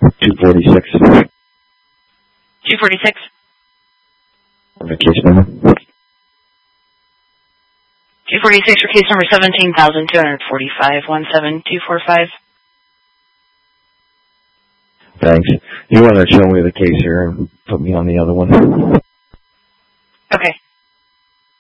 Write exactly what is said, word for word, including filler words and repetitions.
two forty-six. two forty-six. The case number? two forty-six for case number seventeen thousand two hundred forty-five, one seven two four five. Thanks. You want to show me the case here and put me on the other one? Okay.